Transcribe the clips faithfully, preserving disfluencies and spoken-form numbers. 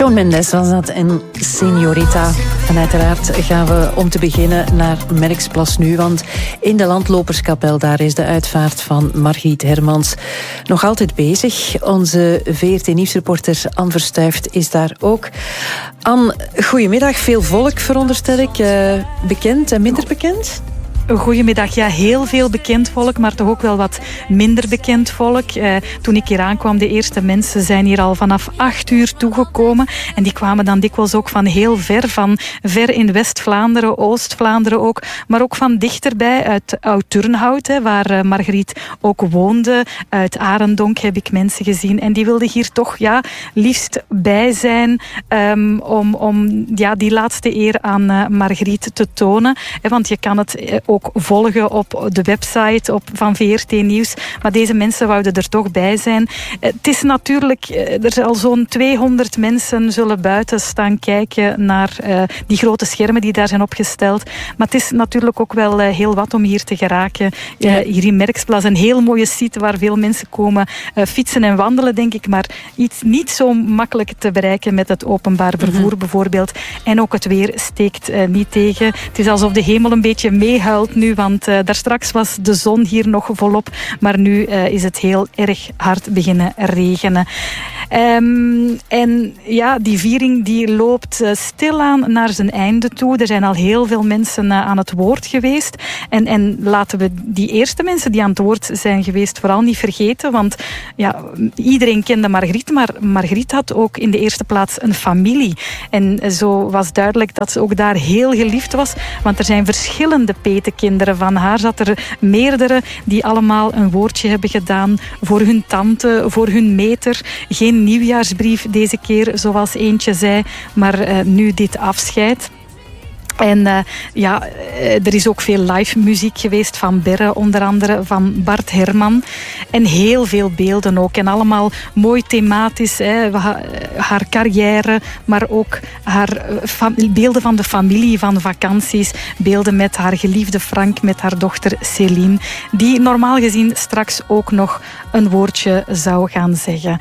Shawn Mendes was dat en Señorita. En uiteraard gaan we om te beginnen naar Merksplas nu, want in de Landloperskapel daar is de uitvaart van Margriet Hermans nog altijd bezig. Onze V R T-nieuwsreporter Anne Verstuift is daar ook. Anne, goedemiddag. Veel volk, veronderstel ik. Uh, bekend en minder bekend? Goedemiddag. Ja, heel veel bekend volk, maar toch ook wel wat minder bekend volk. Eh, toen ik hier aankwam, de eerste mensen zijn hier al vanaf acht uur toegekomen. En die kwamen dan dikwijls ook van heel ver, van ver in West-Vlaanderen, Oost-Vlaanderen ook. Maar ook van dichterbij, uit Oud-Turnhout, hè, waar uh, Margriet ook woonde. Uit Arendonk heb ik mensen gezien. En die wilden hier toch ja, liefst bij zijn um, om, om ja, die laatste eer aan uh, Margriet te tonen. Hè, want je kan het uh, ook volgen op de website op, van V R T Nieuws. Maar deze mensen wouden er toch bij zijn. Het is natuurlijk, er zijn al zo'n tweehonderd mensen zullen buiten staan kijken naar uh, die grote schermen die daar zijn opgesteld. Maar het is natuurlijk ook wel uh, heel wat om hier te geraken. Uh, hier in Merksplas, een heel mooie site waar veel mensen komen uh, fietsen en wandelen, denk ik. Maar iets niet zo makkelijk te bereiken met het openbaar vervoer mm-hmm. bijvoorbeeld. En ook het weer steekt uh, niet tegen. Het is alsof de hemel een beetje meehuilt nu, want uh, daar straks was de zon hier nog volop, maar nu uh, is het heel erg hard beginnen regenen. Um, en ja, die viering die loopt uh, stilaan naar zijn einde toe. Er zijn al heel veel mensen uh, aan het woord geweest. En, en laten we die eerste mensen die aan het woord zijn geweest vooral niet vergeten, want ja, iedereen kende Margriet, maar Margriet had ook in de eerste plaats een familie. En zo was duidelijk dat ze ook daar heel geliefd was, want er zijn verschillende petekinderen van haar. Zat er meerdere die allemaal een woordje hebben gedaan voor hun tante, voor hun meter. Geen nieuwjaarsbrief deze keer, zoals eentje zei, maar uh, nu dit afscheid. En uh, ja, er is ook veel live muziek geweest van Berre, onder andere van Bart Herman. En heel veel beelden ook. En allemaal mooi thematisch. Hè. Haar carrière, maar ook haar beelden van de familie, van vakanties. Beelden met haar geliefde Frank, met haar dochter Céline. Die normaal gezien straks ook nog een woordje zou gaan zeggen.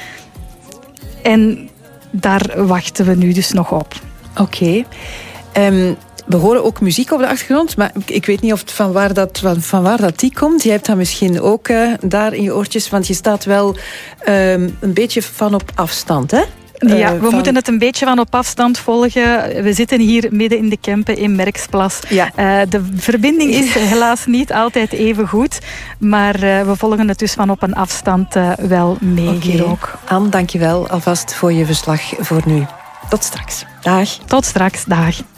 En daar wachten we nu dus nog op. Oké. Okay. Um, we horen ook muziek op de achtergrond, maar ik weet niet of het van, waar dat, van, van waar dat die komt. Jij hebt dat misschien ook uh, daar in je oortjes, want je staat wel um, een beetje van op afstand, hè? Ja, we van... moeten het een beetje van op afstand volgen. We zitten hier midden in de Kempen in Merksplas. Ja. Uh, de verbinding is helaas niet altijd even goed, maar uh, we volgen het dus van op een afstand uh, wel mee okay. hier ook. Anne, dank je wel alvast voor je verslag voor nu. Tot straks. Dag. Tot straks. Dag.